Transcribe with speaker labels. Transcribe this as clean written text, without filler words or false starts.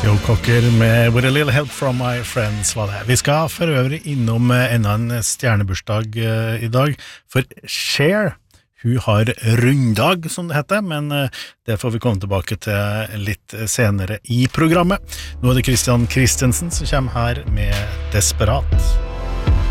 Speaker 1: Joe Cocker med With a Little Help From My Friends var det. Vi skal for øvrig innom enda en stjernebursdag i dag, for Cher, hun har runddag som det heter, men det får vi komme tilbake til litt senere i programmet. Nå er det Christian Christensen som kommer her med Desperat.